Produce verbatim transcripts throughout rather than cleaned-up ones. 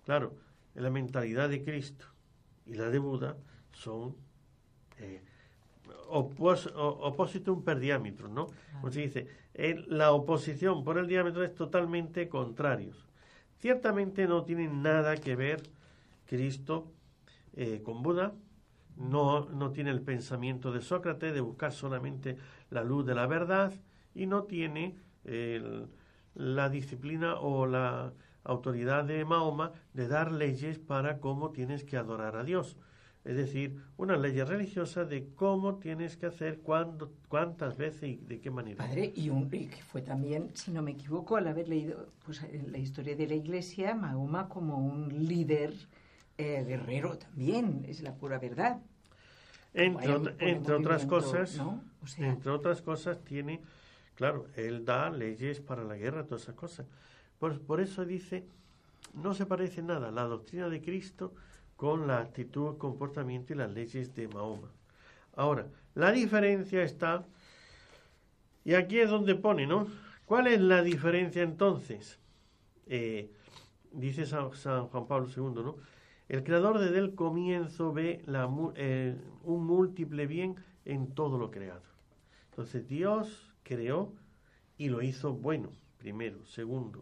Claro, la mentalidad de Cristo y la de Buda son eh, opos, oppositum per diámetro, ¿no? Como se dice, el, la oposición por el diámetro es totalmente contrarios. Ciertamente no tienen nada que ver Cristo eh, con Buda, no, no tiene el pensamiento de Sócrates de buscar solamente la luz de la verdad y no tiene el, la disciplina o la autoridad de Mahoma de dar leyes para cómo tienes que adorar a Dios. Es decir, unas leyes religiosas de cómo tienes que hacer, cuándo, cuántas veces y de qué manera. Padre, y, un, y que fue también, si no me equivoco, al haber leído pues, la historia de la Iglesia, Mahoma como un líder eh, guerrero también, es la pura verdad. Entre, otra, entre otras cosas, ¿no? O sea, entre otras cosas tiene, claro, él da leyes para la guerra, todas esas cosas. Por, por eso dice, no se parece nada la doctrina de Cristo con la actitud, el comportamiento y las leyes de Mahoma. Ahora, la diferencia está, y aquí es donde pone, ¿no? ¿Cuál es la diferencia entonces? Eh, dice San, San Juan Pablo segundo, ¿no? El creador desde el comienzo ve la, eh, un múltiple bien en todo lo creado. Entonces Dios creó y lo hizo bueno, primero. Segundo,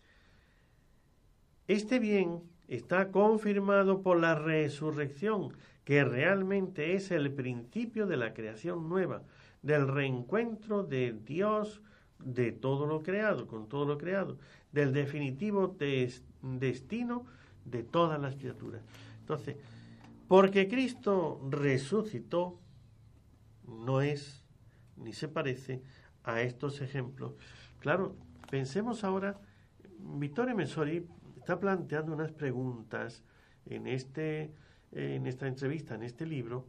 este bien está confirmado por la resurrección, que realmente es el principio de la creación nueva, del reencuentro de Dios de todo lo creado, con todo lo creado, del definitivo des, destino de todas las criaturas. Entonces, porque Cristo resucitó, no es ni se parece a estos ejemplos. Claro, pensemos ahora, Vittorio Messori está planteando unas preguntas en este en esta entrevista, en este libro.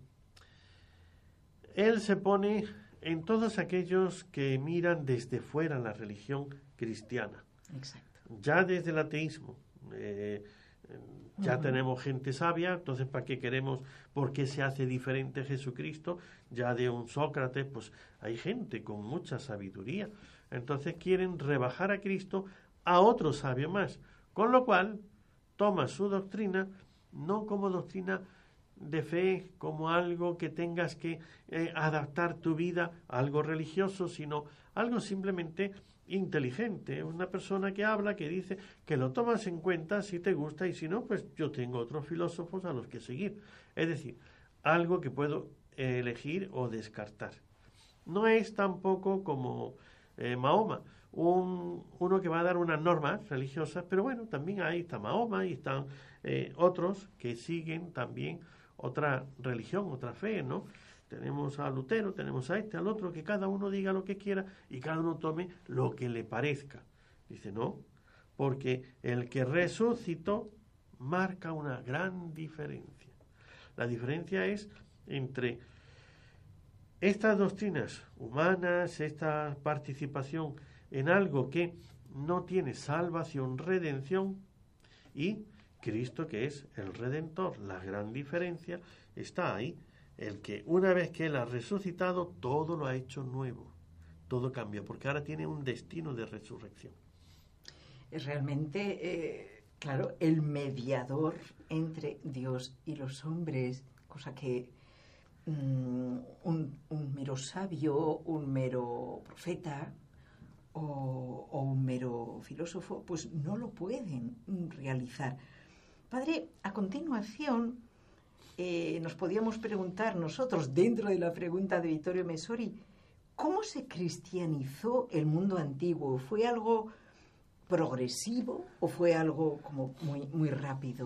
Él se pone en todos aquellos que miran desde fuera la religión cristiana. Exacto. Ya desde el ateísmo. Eh, ya uh-huh. tenemos gente sabia, entonces ¿para qué queremos? ¿Por qué se hace diferente Jesucristo? Ya de un Sócrates, pues hay gente con mucha sabiduría. Entonces quieren rebajar a Cristo a otro sabio más. Con lo cual, toma su doctrina no como doctrina de fe, como algo que tengas que eh, adaptar tu vida a algo religioso, sino algo simplemente inteligente. Una persona que habla, que dice que lo tomas en cuenta si te gusta y si no, pues yo tengo otros filósofos a los que seguir. Es decir, algo que puedo elegir o descartar. No es tampoco como eh, Mahoma, un, uno que va a dar unas normas religiosas, pero bueno, también ahí está Mahoma y están eh, otros que siguen también otra religión, otra fe, ¿no? Tenemos a Lutero, tenemos a este, al otro, que cada uno diga lo que quiera y cada uno tome lo que le parezca. Dice, no, porque el que resucitó marca una gran diferencia. La diferencia es entre estas doctrinas humanas, esta participación en algo que no tiene salvación, redención, y Cristo, que es el Redentor. La gran diferencia está ahí, el que una vez que Él ha resucitado, todo lo ha hecho nuevo, todo cambia, porque ahora tiene un destino de resurrección. Es realmente, eh, claro, el mediador entre Dios y los hombres, cosa que um, un, un mero sabio, un mero profeta o, o un mero filósofo, pues no lo pueden realizar. Padre, a continuación eh, nos podíamos preguntar nosotros, dentro de la pregunta de Vittorio Messori, ¿cómo se cristianizó el mundo antiguo? ¿Fue algo progresivo o fue algo como muy, muy rápido?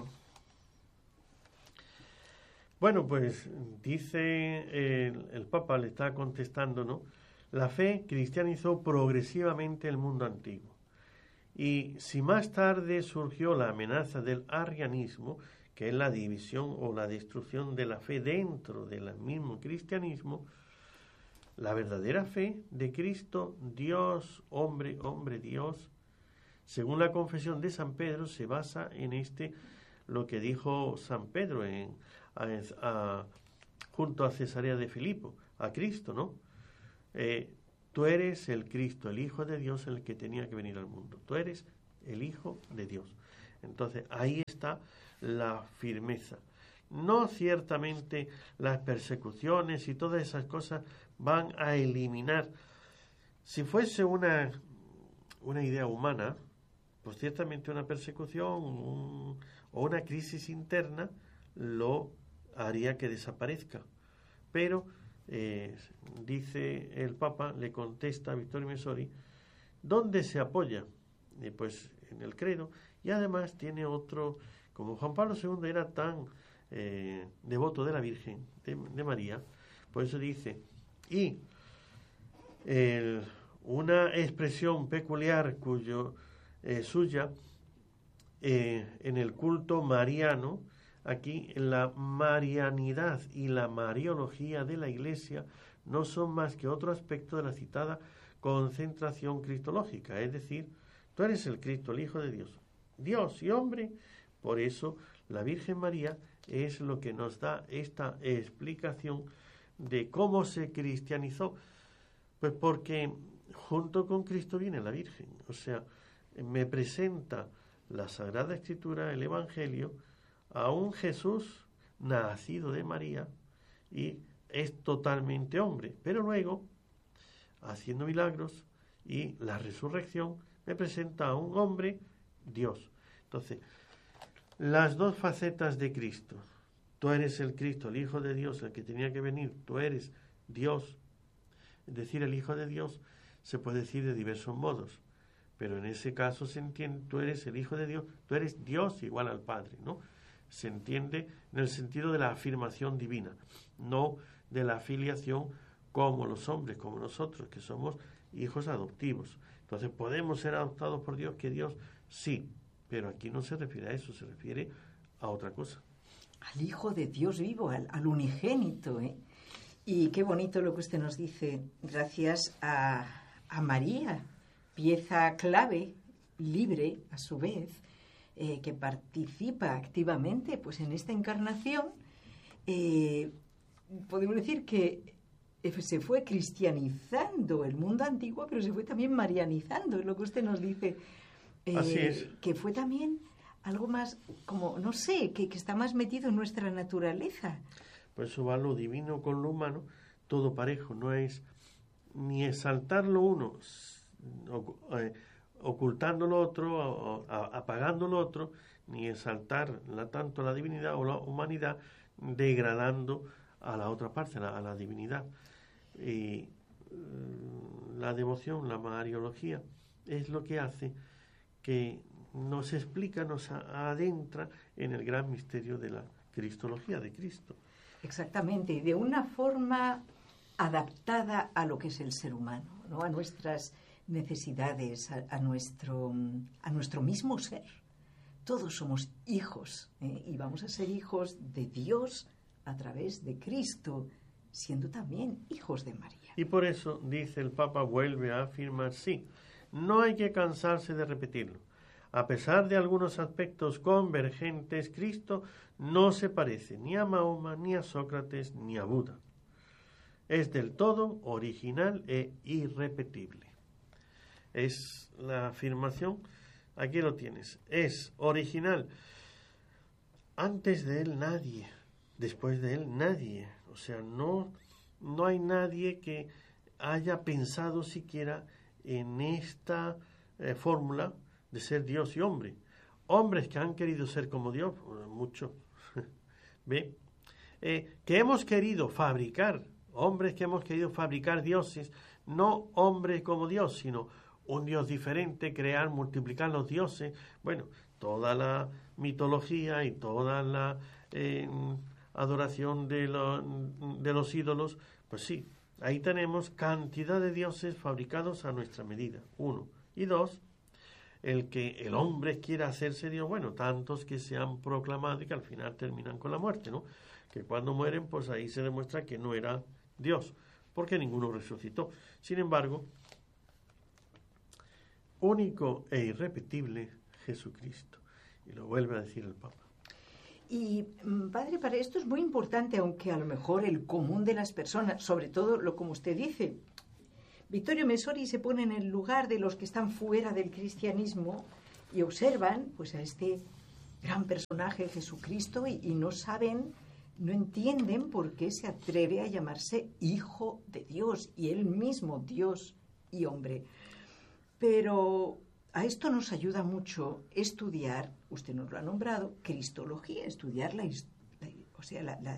Bueno, pues dice el, el Papa, le está contestando, ¿no? La fe cristianizó progresivamente el mundo antiguo. Y si más tarde surgió la amenaza del arrianismo, que es la división o la destrucción de la fe dentro del mismo cristianismo, la verdadera fe de Cristo, Dios, hombre, hombre, Dios, según la confesión de San Pedro, se basa en este, lo que dijo San Pedro en, a, a, junto a Cesarea de Filipo, a Cristo, ¿no? Eh, tú eres el Cristo, el Hijo de Dios, el que tenía que venir al mundo. Tú eres el Hijo de Dios. Entonces, ahí está la firmeza. No ciertamente las persecuciones y todas esas cosas van a eliminar. Si fuese una, una idea humana, pues ciertamente una persecución un, o una crisis interna lo haría que desaparezca. Pero, eh, dice el Papa, le contesta a Vittorio Messori, ¿dónde se apoya? Eh, pues en el credo, y además tiene otro, como Juan Pablo segundo era tan eh, devoto de la Virgen, de, de María, por eso dice, y el, una expresión peculiar cuyo eh, suya eh, en el culto mariano, aquí la marianidad y la mariología de la Iglesia no son más que otro aspecto de la citada concentración cristológica, es decir, tú eres el Cristo, el Hijo de Dios, Dios y hombre. Por eso la Virgen María es lo que nos da esta explicación de cómo se cristianizó, pues porque junto con Cristo viene la Virgen, o sea, me presenta la Sagrada Escritura, el Evangelio, a un Jesús nacido de María y es totalmente hombre, pero luego, haciendo milagros y la resurrección, me presenta a un hombre Dios. Entonces, las dos facetas de Cristo, tú eres el Cristo, el Hijo de Dios, el que tenía que venir, tú eres Dios, es decir, el Hijo de Dios se puede decir de diversos modos, pero en ese caso se entiende, tú eres el Hijo de Dios, tú eres Dios igual al Padre, ¿no? Se entiende en el sentido de la afirmación divina, no de la filiación como los hombres, como nosotros, que somos hijos adoptivos. Entonces, ¿podemos ser adoptados por Dios? Que Dios, sí, pero aquí no se refiere a eso, se refiere a otra cosa. Al Hijo de Dios vivo, al, al unigénito, ¿eh? Y qué bonito lo que usted nos dice, gracias a, a María, pieza clave, libre a su vez, eh, que participa activamente pues, en esta encarnación, eh, podemos decir que se fue cristianizando el mundo antiguo, pero se fue también marianizando, es lo que usted nos dice. Eh, Así es. Que fue también algo más, como, no sé, que, que está más metido en nuestra naturaleza. Por eso va lo divino con lo humano, todo parejo, no es ni exaltar lo uno, eh, ocultando lo otro, o, a, apagando lo otro, ni exaltar la, tanto la divinidad o la humanidad, degradando a la otra parte, a la, a la divinidad. Y la devoción, la mariología, es lo que hace que nos explica, nos adentra en el gran misterio de la cristología de Cristo. Exactamente, y de una forma adaptada a lo que es el ser humano, ¿no? A nuestras necesidades, a, a, nuestro, a nuestro mismo ser. Todos somos hijos, ¿eh? Y vamos a ser hijos de Dios a través de Cristo, siendo también hijos de María. Y por eso, dice el Papa, vuelve a afirmar, sí, no hay que cansarse de repetirlo. A pesar de algunos aspectos convergentes, Cristo no se parece ni a Mahoma, ni a Sócrates, ni a Buda. Es del todo original e irrepetible. Es la afirmación, aquí lo tienes, es original. Antes de él nadie, después de él nadie. O sea, no, no hay nadie que haya pensado siquiera en esta eh, fórmula de ser Dios y hombre. Hombres que han querido ser como Dios, mucho. ¿Ve? Eh, que hemos querido fabricar, hombres que hemos querido fabricar dioses, no hombres como Dios, sino un Dios diferente, crear, multiplicar los dioses. Bueno, toda la mitología y toda la eh, adoración de, lo, de los ídolos, pues sí, ahí tenemos cantidad de dioses fabricados a nuestra medida, uno. Y dos, el que el hombre quiera hacerse Dios, bueno, tantos que se han proclamado y que al final terminan con la muerte, ¿no? Que cuando mueren, pues ahí se demuestra que no era Dios, porque ninguno resucitó. Sin embargo, único e irrepetible Jesucristo. Y lo vuelve a decir el Papa. Y, padre, para esto es muy importante, aunque a lo mejor el común de las personas, sobre todo lo como usted dice, Vittorio Messori se pone en el lugar de los que están fuera del cristianismo y observan pues a este gran personaje Jesucristo y, y no saben, no entienden por qué se atreve a llamarse Hijo de Dios y él mismo Dios y hombre. Pero a esto nos ayuda mucho estudiar, usted nos lo ha nombrado, cristología, estudiar la, la, o sea, la, la,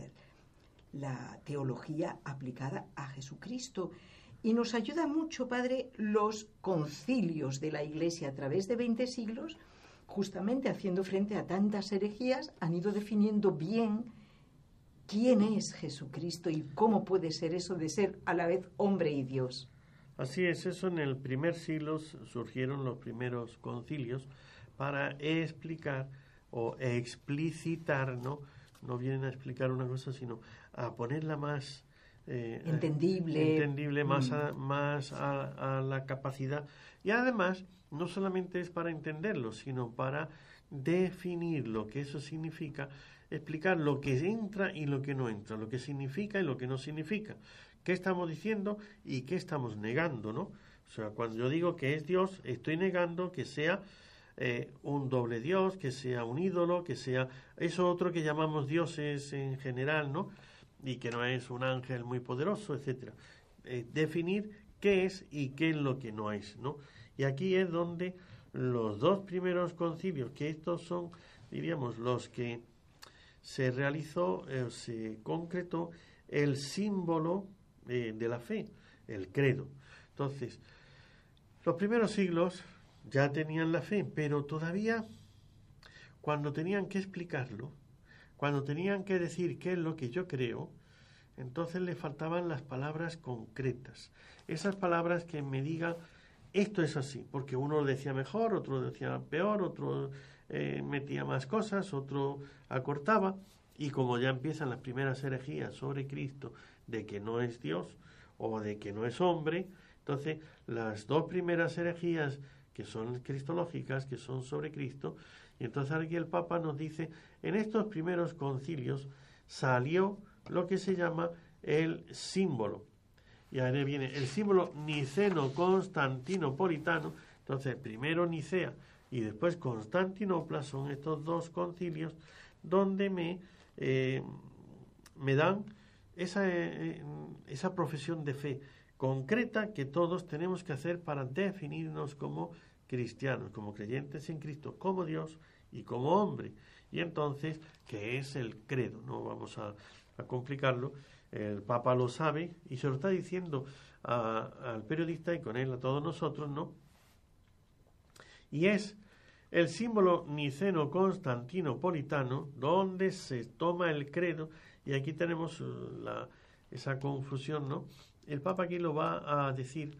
la teología aplicada a Jesucristo. Y nos ayuda mucho, Padre, los concilios de la Iglesia a través de veinte siglos, justamente haciendo frente a tantas herejías, han ido definiendo bien quién es Jesucristo y cómo puede ser eso de ser a la vez hombre y Dios. Así es, eso en el primer siglo surgieron los primeros concilios para explicar o explicitar, ¿no? No vienen a explicar una cosa, sino a ponerla más eh, entendible, entendible más, a, más a, a la capacidad. Y además, no solamente es para entenderlo, sino para definir lo que eso significa, explicar lo que entra y lo que no entra, lo que significa y lo que no significa, qué estamos diciendo y qué estamos negando, ¿no? O sea, cuando yo digo que es Dios, estoy negando que sea eh, un doble Dios, que sea un ídolo, que sea eso otro que llamamos dioses en general, ¿no? Y que no es un ángel muy poderoso, etcétera. Eh, definir qué es y qué es lo que no es, ¿no? Y aquí es donde los dos primeros concilios, que estos son, diríamos, los que se realizó, eh, se concretó el símbolo eh, de la fe, el credo. Entonces, los primeros siglos ya tenían la fe, pero todavía cuando tenían que explicarlo, cuando tenían que decir qué es lo que yo creo, entonces le faltaban las palabras concretas. Esas palabras que me digan, esto es así, porque uno lo decía mejor, otro lo decía peor, otro eh, metía más cosas, otro acortaba, y como ya empiezan las primeras herejías sobre Cristo, de que no es Dios o de que no es hombre, entonces las dos primeras herejías que son cristológicas, que son sobre Cristo, y entonces aquí el Papa nos dice, en estos primeros concilios salió lo que se llama el símbolo. Y ahora viene el símbolo niceno-constantinopolitano. Entonces, primero Nicea y después Constantinopla son estos dos concilios donde me, eh, me dan esa, eh, esa profesión de fe concreta que todos tenemos que hacer para definirnos como cristianos, como creyentes en Cristo, como Dios y como hombre. Y entonces, ¿qué es el credo? No vamos a, a complicarlo. El Papa lo sabe y se lo está diciendo a, al periodista y con él a todos nosotros, ¿no? Y es el símbolo niceno-constantinopolitano donde se toma el credo, y aquí tenemos la, esa confusión, ¿no? El Papa aquí lo va a decir.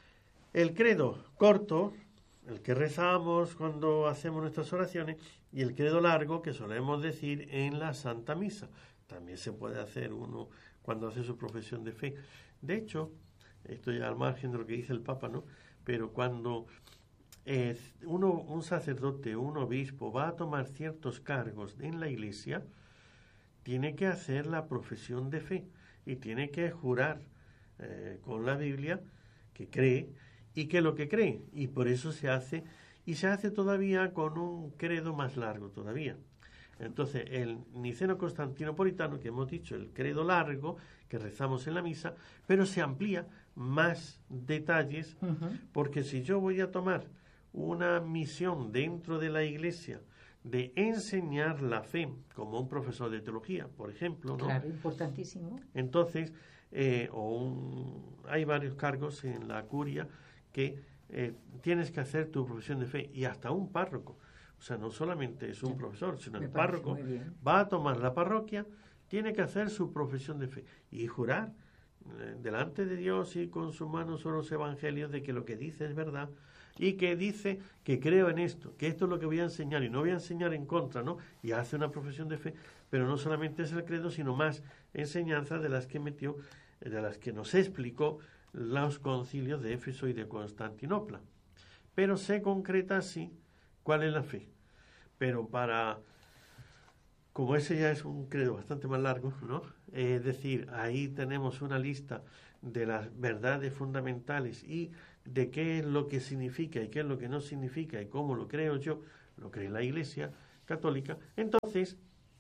El credo corto, el que rezamos cuando hacemos nuestras oraciones, y el credo largo que solemos decir en la Santa Misa. También se puede hacer uno cuando hace su profesión de fe. De hecho, esto ya al margen de lo que dice el Papa, ¿no? Pero cuando eh, uno, un sacerdote, un obispo va a tomar ciertos cargos en la Iglesia, tiene que hacer la profesión de fe y tiene que jurar eh, con la Biblia que cree y que lo que cree. Y por eso se hace, y se hace todavía con un credo más largo todavía. Entonces, el niceno-constantinopolitano, que hemos dicho, el credo largo, que rezamos en la misa, pero se amplía más detalles, uh-huh. Porque si yo voy a tomar una misión dentro de la Iglesia de enseñar la fe, como un profesor de teología, por ejemplo, ¿no? Claro, importantísimo. Entonces, eh, o un, hay varios cargos en la curia que eh, tienes que hacer tu profesión de fe, y hasta un párroco. O sea, no solamente es un profesor, sino el párroco va a tomar la parroquia, tiene que hacer su profesión de fe y jurar eh, delante de Dios y con su mano sobre los evangelios de que lo que dice es verdad y que dice que creo en esto, que esto es lo que voy a enseñar y no voy a enseñar en contra, ¿no? Y hace una profesión de fe, pero no solamente es el credo, sino más enseñanzas de las que metió, de las que nos explicó los concilios de Éfeso y de Constantinopla. Pero se concreta así cuál es la fe. Pero para, como ese ya es un credo bastante más largo, ¿no? Es decir, ahí tenemos una lista de las verdades fundamentales y de qué es lo que significa y qué es lo que no significa y cómo lo creo yo, lo cree la Iglesia. católica. Entonces,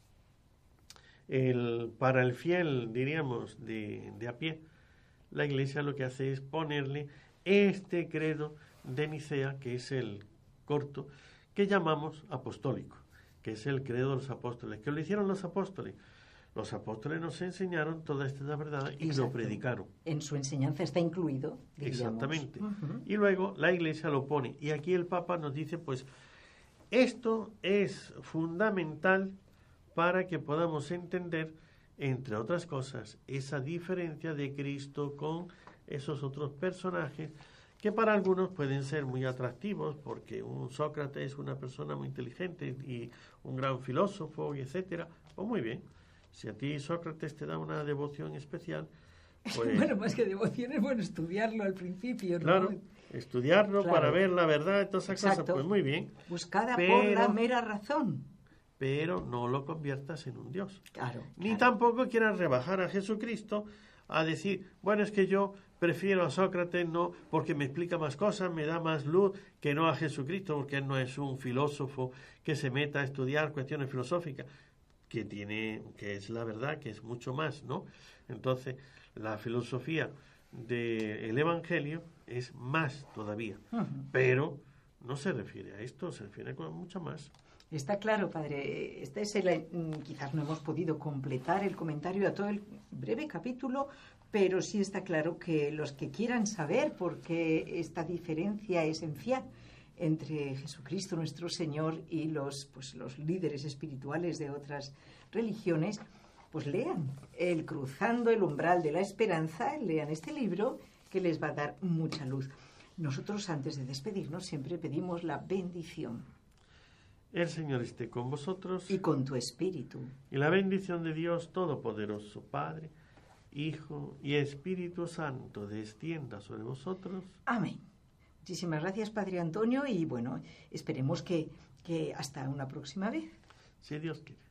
el, para el fiel, diríamos, de, de a pie, la Iglesia lo que hace es ponerle este credo de Nicea, que es el corto, que llamamos apostólico, que es el credo de los apóstoles. ¿Qué lo hicieron los apóstoles? Los apóstoles nos enseñaron toda esta verdad y Exacto. lo predicaron. En su enseñanza está incluido, diríamos. Exactamente. Uh-huh. Y luego la Iglesia lo pone. Y aquí el Papa nos dice, pues, esto es fundamental para que podamos entender, entre otras cosas, esa diferencia de Cristo con esos otros personajes que para algunos pueden ser muy atractivos, porque un Sócrates es una persona muy inteligente y un gran filósofo, y etcétera. Pues muy bien. Si a ti Sócrates te da una devoción especial, pues... Bueno, más que devoción es bueno estudiarlo al principio, ¿no? Claro, estudiarlo Claro. para ver la verdad y todas esas Exacto. cosas, pues muy bien. Buscada Pero- por la mera razón. Pero no lo conviertas en un Dios. Claro. Ni claro. tampoco quieras rebajar a Jesucristo a decir, bueno, es que yo prefiero a Sócrates, no, porque me explica más cosas, me da más luz, que no a Jesucristo, porque él no es un filósofo que se meta a estudiar cuestiones filosóficas, que tiene, que es la verdad, que es mucho más, ¿no? Entonces, la filosofía del Evangelio es más todavía, Uh-huh. pero no se refiere a esto, se refiere a mucho más. Está claro, padre. Este es el, mm, quizás no hemos podido completar el comentario a todo el breve capítulo, pero sí está claro que los que quieran saber por qué esta diferencia esencial entre Jesucristo nuestro Señor y los, pues, los líderes espirituales de otras religiones, pues lean el Cruzando el umbral de la esperanza, lean este libro que les va a dar mucha luz. Nosotros, antes de despedirnos, siempre pedimos la bendición. El Señor esté con vosotros Y con tu espíritu. y la bendición de Dios Todopoderoso, Padre, Hijo y Espíritu Santo descienda sobre vosotros. Amén. Muchísimas gracias, Padre Antonio, y bueno, esperemos que, que hasta una próxima vez. Si Dios quiere.